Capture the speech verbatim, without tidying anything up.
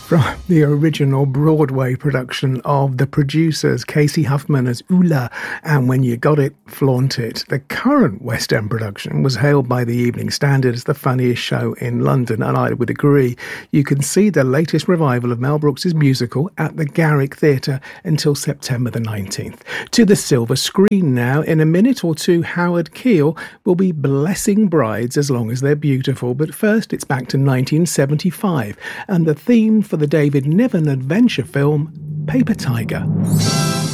from the original Broadway production of The Producers, Casey Huffman as Ula, and When You Got It, Flaunt It. The current West End production was hailed by the Evening Standard as the funniest show in London, and I would agree. You can see the latest revival of Mel Brooks's musical at the Garrick Theatre until September the nineteenth. To the silver screen now. In a minute or two, Howard Keel will be blessing brides as long as they're beautiful, but first it's back to nineteen seventy-five, and the theme for the David Niven adventure film, Paper Tiger.